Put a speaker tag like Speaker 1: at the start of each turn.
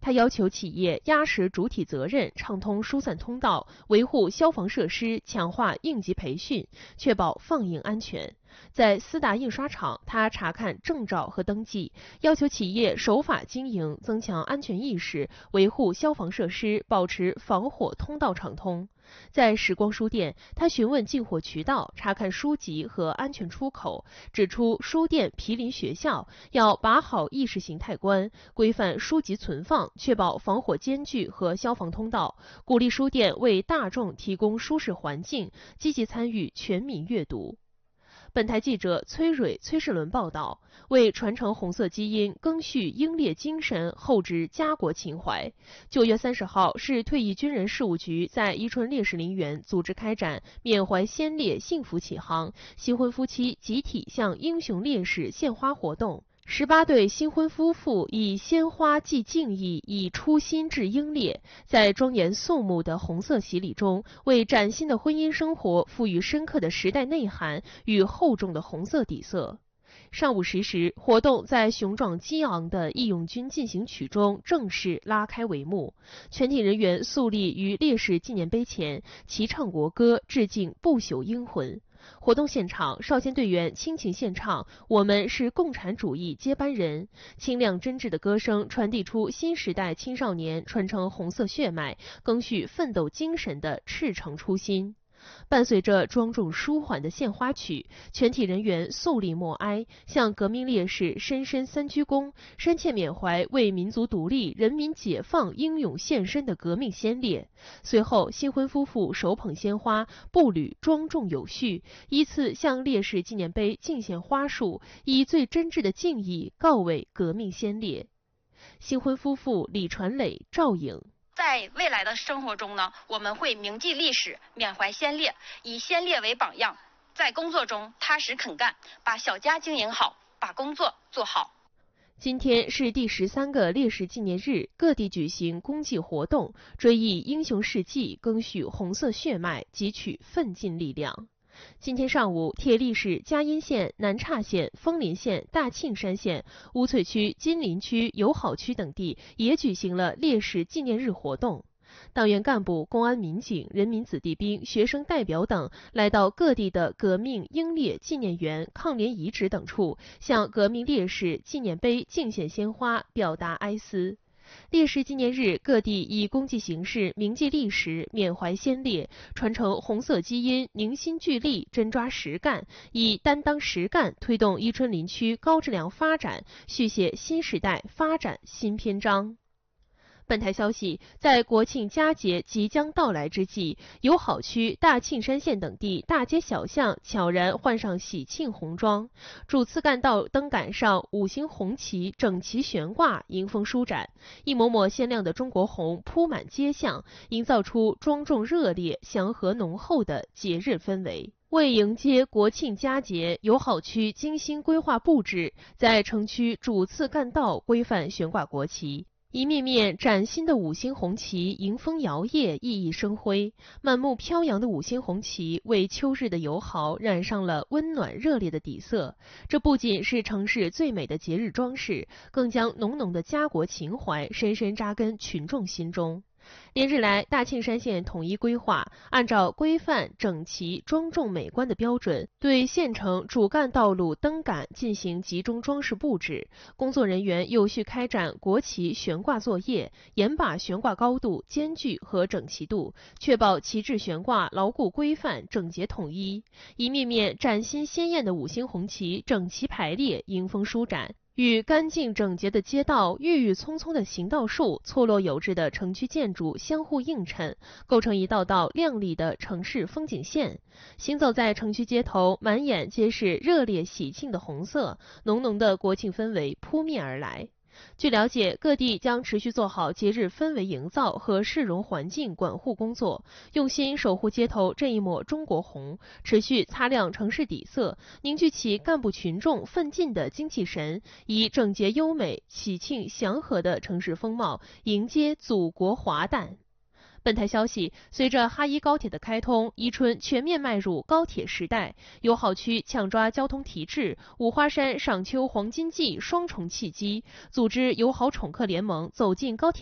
Speaker 1: 他要求企业压实主体责任，畅通疏散通道，维护消防设施，强化应急培训，确保放映安全。在四大印刷厂，他查看证照和登记，要求企业守法经营，增强安全意识，维护消防设施，保持防火通道畅通。在时光书店，他询问进货渠道，查看书籍和安全出口，指出书店毗邻学校，要把好意识形态观，规范书籍存放，确保防火间距和消防通道，鼓励书店为大众提供舒适环境，积极参与全民阅读。本台记者崔蕊、崔世伦报道，为传承红色基因，赓续英烈精神，厚植家国情怀。9月30号，市退役军人事务局在伊春烈士陵园组织开展缅怀先烈幸福启航，新婚夫妻集体向英雄烈士献花活动。18对新婚夫妇以鲜花寄敬意，以初心致英烈，在庄严肃穆的红色洗礼中，为崭新的婚姻生活赋予深刻的时代内涵与厚重的红色底色。上午10时，活动在雄壮激昂的义勇军进行曲中正式拉开帷幕。全体人员肃立于烈士纪念碑前，齐唱国歌，致敬不朽英魂。活动现场，少先队员倾情献唱《我们是共产主义接班人》，清亮真挚的歌声传递出新时代青少年传承红色血脉、赓续奋斗精神的赤诚初心。伴随着庄重舒缓的献花曲，全体人员肃立默哀，向革命烈士深深三鞠躬，深切缅怀为民族独立、人民解放英勇献身的革命先烈。随后，新婚夫妇手捧鲜花，步履庄重有序，依次向烈士纪念碑敬献花束，以最真挚的敬意告慰革命先烈。新婚夫妇李传磊、赵颖。
Speaker 2: 在未来的生活中呢，我们会铭记历史，缅怀先烈，以先烈为榜样，在工作中踏实肯干，把小家经营好，把工作做好。
Speaker 1: 今天是第13个烈士纪念日，各地举行公祭活动，追忆英雄事迹，赓续红色血脉，汲取奋进力量。今天上午，铁力市嘉荫县、南岔县、枫林县、大庆山县、乌翠区、金陵区、友好区等地也举行了烈士纪念日活动。党员干部、公安民警、人民子弟兵、学生代表等来到各地的革命英烈纪念园、抗联遗址等处，向革命烈士纪念碑敬献鲜花，表达哀思。烈士纪念日，各地以公祭形式铭记历史，缅怀先烈，传承红色基因，凝心聚力，真抓实干，以担当实干推动伊春林区高质量发展，续写新时代发展新篇章。本台消息，在国庆佳节即将到来之际，友好区、大庆山县等地大街小巷悄然换上喜庆红装，主次干道灯杆上5星红旗整齐悬挂，迎风舒展，一抹抹鲜亮的中国红铺满街巷，营造出庄重热烈、祥和浓厚的节日氛围。为迎接国庆佳节，友好区精心规划布置，在城区主次干道规范悬挂国旗。一面面崭新的5星红旗迎风摇曳，熠熠生辉。满目飘扬的5星红旗为秋日的友好染上了温暖热烈的底色。这不仅是城市最美的节日装饰，更将浓浓的家国情怀深深扎根群众心中。连日来，大庆山县统一规划，按照规范、整齐、庄重、美观的标准，对县城主干道路灯杆进行集中装饰布置。工作人员有序开展国旗悬挂作业，严把悬挂高度、间距和整齐度，确保旗帜悬挂牢固规范、整洁统一。一面面崭新鲜艳的5星红旗整齐排列，迎风舒展。与干净整洁的街道、郁郁葱葱的行道树、错落有致的城区建筑相互映衬，构成一道道亮丽的城市风景线。行走在城区街头，满眼皆是热烈喜庆的红色，浓浓的国庆氛围扑面而来。据了解，各地将持续做好节日氛围营造和市容环境管护工作，用心守护街头这一抹中国红，持续擦亮城市底色，凝聚起干部群众奋进的精气神，以整洁优美、喜庆祥和的城市风貌迎接祖国华诞。本台消息，随着哈伊高铁的开通，伊春全面迈入高铁时代，友好区抢抓交通提质，五花山赏秋黄金季双重契机，组织友好宠客联盟走进高铁